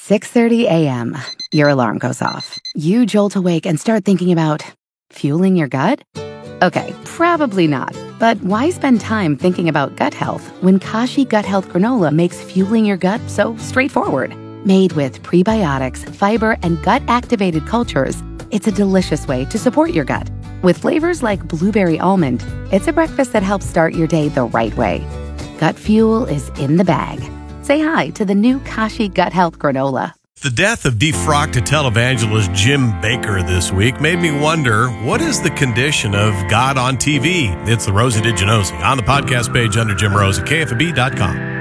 6:30 a.m. Your alarm goes off. You jolt awake and start thinking about fueling your gut? Okay, probably not. But why spend time thinking about gut health when Kashi Gut Health Granola makes fueling your gut so straightforward? Made with prebiotics, fiber, and gut-activated cultures, it's a delicious way to support your gut. With flavors like blueberry almond, it's a breakfast that helps start your day the right way. Gut fuel is in the bag. Say hi to the new Kashi Gut Health Granola. The death of defrocked televangelist Jim Bakker this week made me wonder, what is the condition of God on TV? It's the Rosie DiGenosi on the podcast page under Jim Rose at KFB.com.